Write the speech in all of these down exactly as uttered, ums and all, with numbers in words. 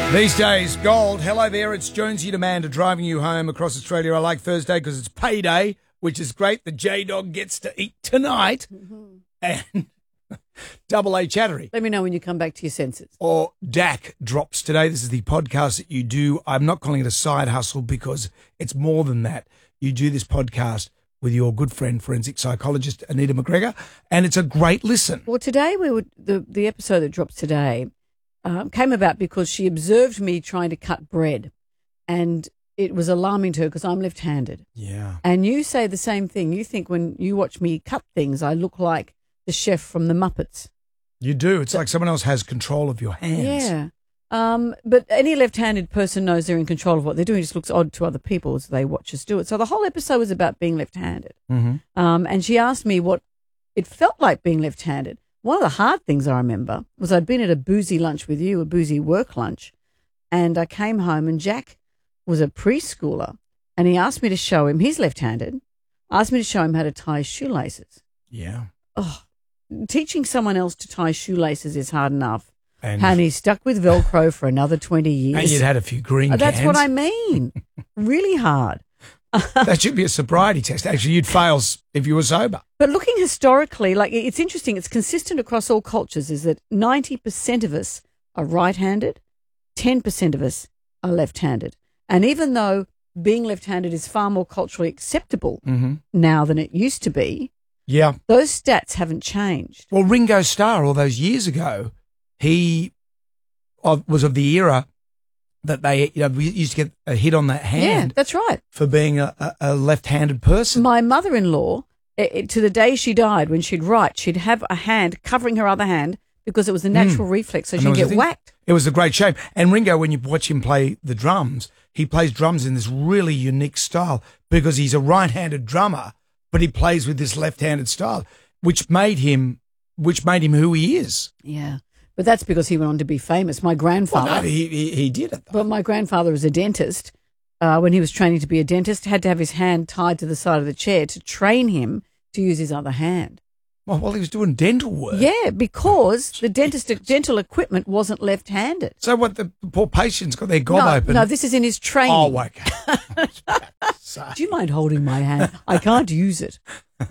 These days, gold. Hello there, it's Jonesy Demander driving you home across Australia. I like Thursday because it's payday, which is great. The J-Dog gets to eat tonight. Mm-hmm. And Double A Chattery. Let me know when you come back to your senses. Or D A C drops today. This is the podcast that you do. I'm not calling it a side hustle because it's more than that. You do this podcast with your good friend, forensic psychologist Anita McGregor, and it's a great listen. Well, today we would the, the episode that drops today um, came about because she observed me trying to cut bread, and it was alarming to her because I'm left-handed. Yeah. And you say the same thing. You think when you watch me cut things, I look like the chef from the Muppets. You do. It's but, like someone else has control of your hands. Yeah. Um, but any left-handed person knows they're in control of what they're doing. It just looks odd to other people as they watch us do it. So the whole episode was about being left-handed. Mm-hmm. Um, and she asked me what it felt like being left-handed. One of the hard things I remember was I'd been at a boozy lunch with you, a boozy work lunch, and I came home and Jack was a preschooler and he asked me to show him, he's left-handed, asked me to show him how to tie his shoelaces. Yeah. Oh, teaching someone else to tie shoelaces is hard enough. And, and he's stuck with Velcro for another twenty years. And you'd had a few green cans. That's what I mean. Really hard. That should be a sobriety test. Actually, you'd fail if you were sober. But looking historically, like it's interesting, it's consistent across all cultures, is that ninety percent of us are right-handed, ten percent of us are left-handed. And even though being left-handed is far more culturally acceptable mm-hmm. now than it used to be, yeah, those stats haven't changed. Well, Ringo Starr, all those years ago, he was of the era that they, you know, we used to get a hit on the hand. Yeah, that's right. For being a, a, a left-handed person. My mother-in-law, it, it, to the day she died, when she'd write, she'd have a hand covering her other hand because it was a natural mm. reflex, so and she'd get whacked. It was a great shame. And Ringo, when you watch him play the drums, he plays drums in this really unique style because he's a right-handed drummer, but he plays with this left-handed style, which made him, which made him who he is. Yeah. But that's because he went on to be famous. My grandfather... Well, no, he, he, he did it, though. But my grandfather was a dentist. Uh, when he was training to be a dentist, had to have his hand tied to the side of the chair to train him to use his other hand. Well, while he was doing dental work? Yeah, because the dentist dental equipment wasn't left-handed. So what, the poor patient's got their gob no, open? No, this is in his training. Oh, okay. Do you mind holding my hand? I can't use it.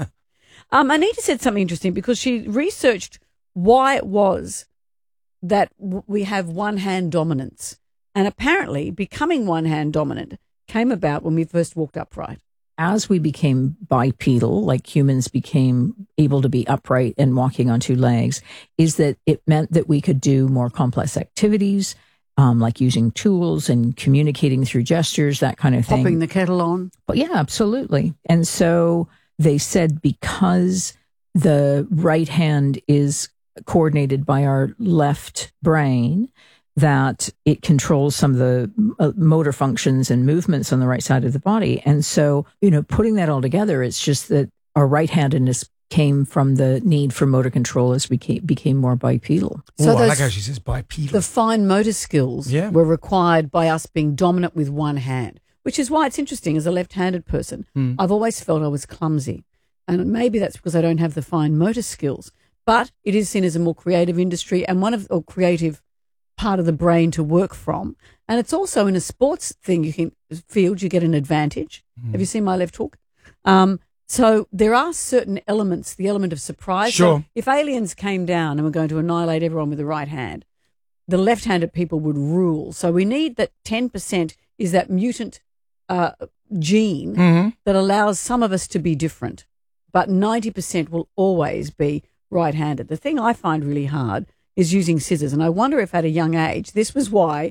Um, Anita said something interesting because she researched why it was that w- we have one-hand dominance. And apparently becoming one-hand dominant came about when we first walked upright. As we became bipedal, like humans became able to be upright and walking on two legs, is that it meant that we could do more complex activities, um, like using tools and communicating through gestures, that kind of thing. Popping the kettle on. But yeah, absolutely. And so they said because the right hand is coordinated by our left brain, that it controls some of the uh, motor functions and movements on the right side of the body. And so, you know, putting that all together, it's just that our right-handedness came from the need for motor control as we became, became more bipedal. So oh, I like how she says bipedal. The fine motor skills yeah. were required by us being dominant with one hand, which is why it's interesting. As a left-handed person, mm. I've always felt I was clumsy. And maybe that's because I don't have the fine motor skills. But it is seen as a more creative industry and one of or creative part of the brain to work from. And it's also in a sports thing you can field, you get an advantage. Mm. Have you seen my left hook? Um, so there are certain elements, the element of surprise. Sure. So if aliens came down and were going to annihilate everyone with the right hand, the left-handed people would rule. So we need that ten percent is that mutant uh, gene mm-hmm. that allows some of us to be different. But ninety percent will always be right-handed. The thing I find really hard is using scissors. And I wonder if at a young age, this was why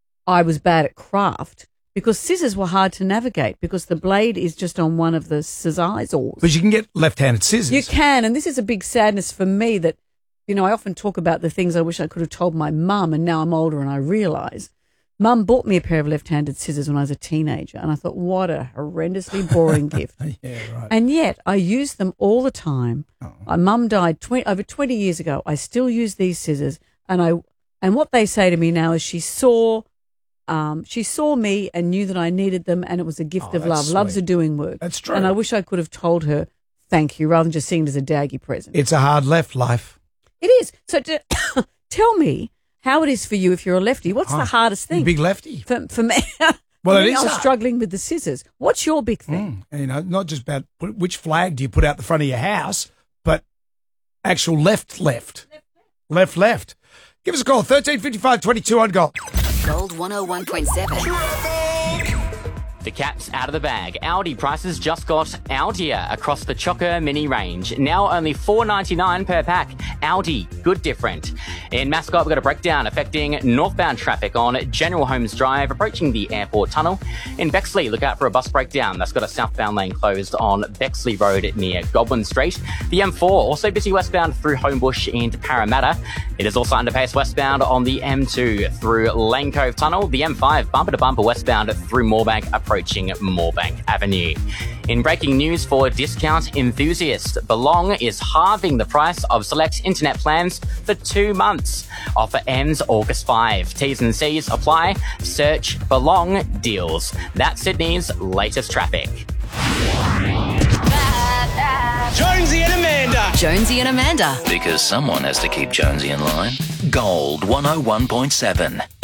I was bad at craft, because scissors were hard to navigate because the blade is just on one of the scissorzors. But you can get left-handed scissors. You can. And this is a big sadness for me that, you know, I often talk about the things I wish I could have told my mum, and now I'm older and I realise. Mum bought me a pair of left-handed scissors when I was a teenager, and I thought, what a horrendously boring gift. Yeah, right. And yet I use them all the time. Oh. My mum died twenty, over twenty years ago. I still use these scissors, and I and what they say to me now is she saw, um, she saw me and knew that I needed them, and it was a gift Oh, of that's love. sweet. Love's a doing work. That's true. And I wish I could have told her thank you rather than just seeing it as a daggy present. It's a hard left life. It is. So to, tell me, how it is for you if you're a lefty. What's Huh. the hardest You thing? big lefty. For, for me, Well, for it me, is I was hard. struggling with the scissors. What's your big thing? Mm, you know, not just about put- which flag do you put out the front of your house, but actual left, left, left, left. Give us a call, thirteen fifty-five twenty-two on Gold. Gold one oh one point seven. The cat's out of the bag. Audi prices just got Audier across the Chocker Mini range. Now only four ninety-nine per pack. Audi, good different. In Mascot, we've got a breakdown affecting northbound traffic on General Holmes Drive, approaching the airport tunnel. In Bexley, look out for a bus breakdown. That's got a southbound lane closed on Bexley Road near Goblin Street. The M four, also busy westbound through Homebush into Parramatta. It is also under pace westbound on the M two through Lane Cove Tunnel. The M five, bumper to bumper westbound through Moorebank, approaching Moorebank Avenue. In breaking news for discount enthusiasts, Belong is halving the price of select internet plans for two months. Offer ends August fifth. T's and C's apply. Search Belong Deals. That's Sydney's latest traffic. Jonesy and Amanda. Jonesy and Amanda. Because someone has to keep Jonesy in line. Gold one oh one point seven.